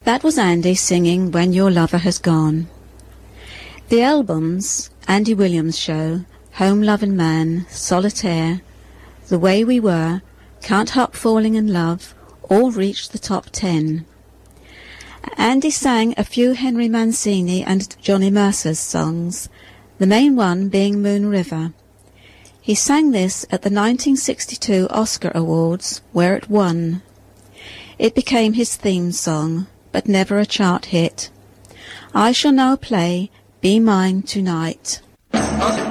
That was Andy singing When Your Lover Has Gone. The albums Andy Williams Show, Home Lovin' Man, Solitaire, The Way We Were, Can't Help Falling in Love all reached the top 10. Andy sang a few Henry Mancini and Johnny Mercer's songs, the main one being Moon River. He sang this at the 1962 Oscar Awards, where it won. It became his theme song, but never a chart hit. I shall now play Be Mine Tonight.